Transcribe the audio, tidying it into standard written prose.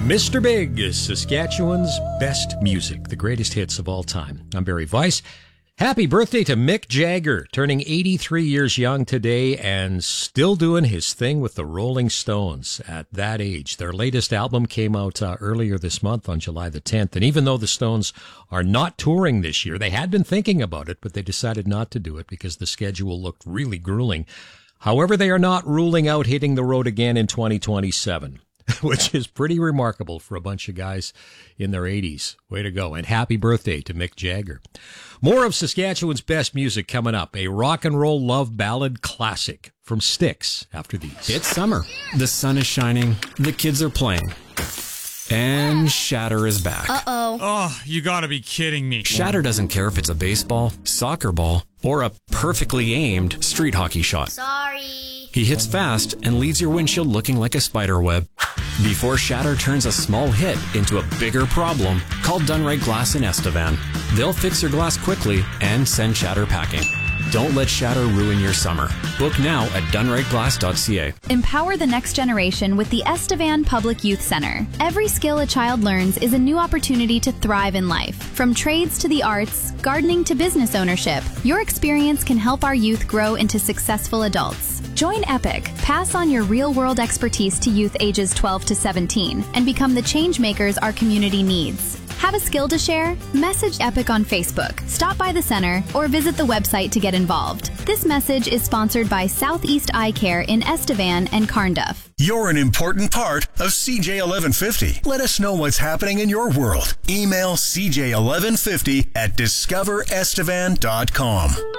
Mr. Big is Saskatchewan's best music, the greatest hits of all time. I'm Barry Weiss. Happy birthday to Mick Jagger, turning 83 years young today and still doing his thing with the Rolling Stones at that age. Their latest album came out earlier this month on July the 10th. And even though the Stones are not touring this year, they had been thinking about it, but they decided not to do it because the schedule looked really grueling. However, they are not ruling out hitting the road again in 2027. Which is pretty remarkable for a bunch of guys in their 80s. Way to go. And happy birthday to Mick Jagger. More of Saskatchewan's best music coming up. A rock and roll love ballad classic from Styx after these. It's summer. The sun is shining. The kids are playing. And Shatter is back. Uh-oh. Oh, you gotta be kidding me. Shatter doesn't care if it's a baseball, soccer ball, or a perfectly aimed street hockey shot. Sorry. He hits fast and leaves your windshield looking like a spider web. Before Shatter turns a small hit into a bigger problem, call Dunright Glass in Estevan. They'll fix your glass quickly and send Shatter packing. Don't let Shatter ruin your summer. Book now at dunrightglass.ca. Empower the next generation with the Estevan Public Youth Center. Every skill a child learns is a new opportunity to thrive in life. From trades to the arts, gardening to business ownership, your experience can help our youth grow into successful adults. Join EPIC, pass on your real-world expertise to youth ages 12 to 17, and become the change makers our community needs. Have a skill to share? Message EPIC on Facebook, stop by the center, or visit the website to get involved. This message is sponsored by Southeast Eye Care in Estevan and Carnduff. You're an important part of CJ 1150. Let us know what's happening in your world. Email CJ1150 at discoverestevan.com.